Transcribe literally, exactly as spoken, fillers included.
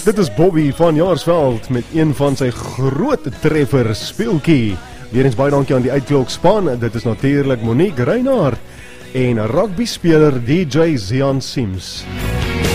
Dit is Bobby van Jaarsveld met een van sy groot treffers, Speeltjie. Weer eens baie dankie aan die uitklokspan. Dit is natuurlik Monique Reinhardt en rugby speler D J Zian Sims.